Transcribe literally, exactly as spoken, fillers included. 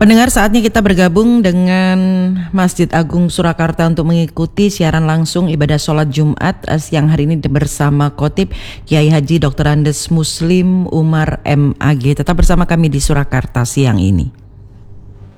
Pendengar, saatnya kita bergabung dengan Masjid Agung Surakarta untuk mengikuti siaran langsung ibadah sholat Jumat siang hari ini bersama Khotib Kiai Haji doktor Andes Muslim Umar M A G. Tetap bersama kami di Surakarta siang ini.